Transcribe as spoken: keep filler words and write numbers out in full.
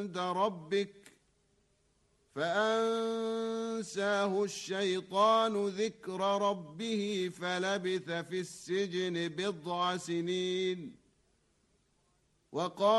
عند ربك فأنساه الشيطان ذكر ربه فلبث في السجن بضع سنين وقال